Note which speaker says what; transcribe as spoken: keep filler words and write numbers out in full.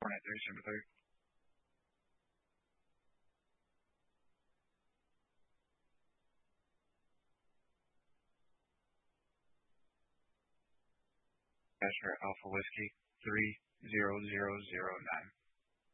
Speaker 1: Hornet three, December third. Passenger Alpha Whiskey three zero zero zero nine.